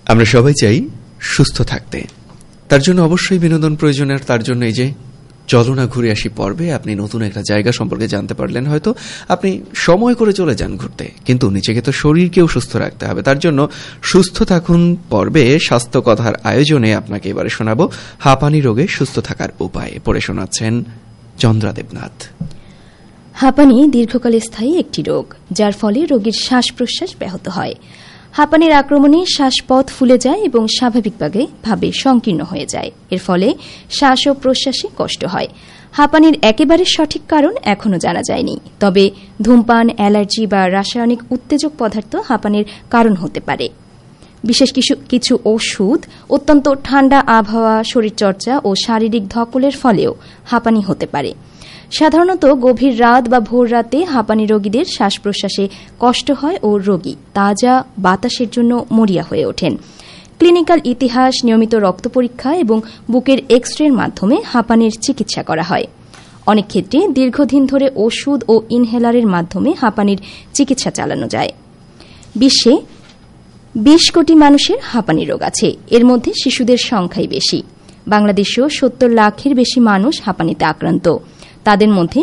আমরা সবাই চাই সুস্থ থাকতে, তার জন্য অবশ্যই বিনোদন প্রয়োজন। আর তার জন্য এই যে চলো না ঘুরে আসি পর্বে আপনি নতুন একটা জায়গা সম্পর্কে জানতে পারলেন। হয়তো আপনি সময় করে চলে যান ঘুরতে, কিন্তু নিজেকে তো শরীরকেও সুস্থ রাখতে হবে। তার জন্য সুস্থ থাকুন পর্বে স্বাস্থ্য কথার আয়োজনে আপনাকে এবারে শোনাবো হাঁপানি রোগে সুস্থ থাকার উপায়। পড়ে শোনাচ্ছেন চন্দ্রা দেবনাথ। হাঁপানি দীর্ঘকাল স্থায়ী একটি রোগ, যার ফলে রোগীর শ্বাস প্রশ্বাস ব্যাহত হয়। হাঁপানির আক্রমণে শ্বাসপথ ফুলে যায় এবং স্বাভাবিকভাবে সংকীর্ণ হয়ে যায়। এর ফলে শ্বাস ও প্রশ্বাসে কষ্ট হয়। হাঁপানির একেবারে সঠিক কারণ এখনও জানা যায়নি, তবে ধূমপান, অ্যালার্জি বা রাসায়নিক উত্তেজক পদার্থ হাঁপানির কারণ হতে পারে। বিশেষ কিছু ওষুধ, অত্যন্ত ঠান্ডা আবহাওয়া, শরীরচর্চা ও শারীরিক ধকলের ফলেও হাঁপানি হতে পারে। সাধারণত গভীর রাত বা ভোর রাতে হাঁপানি রোগীদের শ্বাস প্রশ্বাসে কষ্ট হয় ও রোগী তাজা বাতাসের জন্য মরিয়া হয়ে ওঠেন। ক্লিনিক্যাল ইতিহাস, নিয়মিত রক্ত পরীক্ষা এবং বুকের এক্স-রের মাধ্যমে হাঁপানির চিকিৎসা করা হয়। অনেক ক্ষেত্রে দীর্ঘদিন ধরে ওষুধ ও ইনহেলারের মাধ্যমে হাঁপানির চিকিৎসা চালানো যায়। বিশ্বে 20 কোটি মানুষের হাঁপানি রোগ আছে, এর মধ্যে শিশুদের সংখ্যাই বেশি। বাংলাদেশেও 70 লাখের বেশি মানুষ হাঁপানিতে আক্রান্ত। তাদের মধ্যে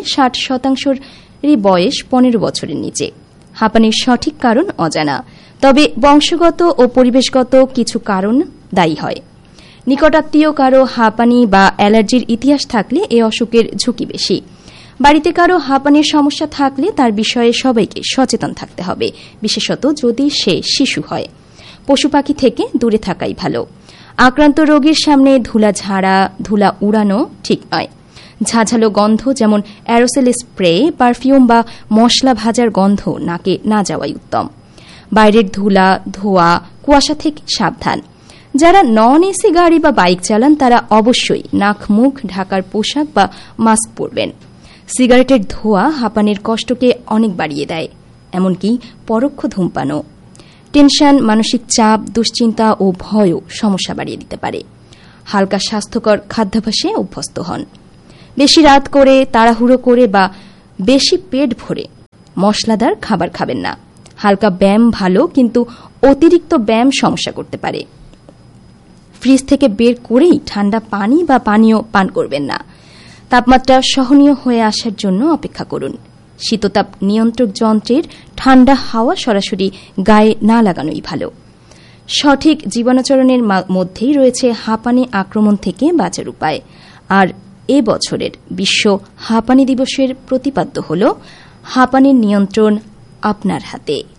60% বয়স 15 বছরের নিচে। হাঁপানির সঠিক কারণ অজানা, তবে বংশগত ও পরিবেশগত কিছু কারণ দায়ী হয়। নিকটাত্মীয় কারো হাঁপানি বা অ্যালার্জির ইতিহাস থাকলে এ অসুখের ঝুঁকি বেশি। বাড়িতে কারো হাঁপানির সমস্যা থাকলে তার বিষয়ে সবাইকে সচেতন থাকতে হবে, বিশেষত যদি সে শিশু হয়। পশু পাখি থেকে দূরে থাকাই ভালো। আক্রান্ত রোগীর সামনে ধুলা ঝাড়া, ধুলা উড়ানো ঠিক নয়। ঝাঁঝালো গন্ধ যেমন অ্যারোসেল স্প্রে, পারফিউম বা মশলা ভাজার গন্ধ নাকে না যাওয়াই উত্তম। বাইরের ধুলা, ধোঁয়া, কুয়াশা থেকে সাবধান। যারা নন এসি গাড়ি বা বাইক চালান তারা অবশ্যই নাক মুখ ঢাকার পোশাক বা মাস্ক পরবেন। সিগারেটের ধোঁয়া হাঁপানির কষ্টকে অনেক বাড়িয়ে দেয়, এমনকি পরোক্ষ ধূমপানও। টেনশন, মানসিক চাপ, দুশ্চিন্তা ও ভয়ও সমস্যা বাড়িয়ে দিতে পারে। হালকা স্বাস্থ্যকর খাদ্যাভ্যাসে অভ্যস্ত হন। বেশি রাত করে, তাড়াহুড়ো করে বা বেশি পেট ভরে মশলাদার খাবার খাবেন না। হালকা ব্যায়াম ভালো, কিন্তু অতিরিক্ত ব্যায়াম সমস্যা করতে পারে। ফ্রিজ থেকে বের করেই ঠান্ডা পানি বা পানীয় পান করবেন না। তাপমাত্রা সহনীয় হয়ে আসার জন্য অপেক্ষা করুন। শীততাপ নিয়ন্ত্রক যন্ত্রের ঠান্ডা হাওয়া সরাসরি গায়ে না লাগানোই ভালো। সঠিক জীবনাচরণের মধ্যেই রয়েছে হাঁপানি আক্রমণ থেকে বাঁচার উপায়। আর এ বছরের বিশ্ব হাঁপানি দিবসের প্রতিপাদ্য হল হাঁপানির নিয়ন্ত্রণ আপনার হাতে।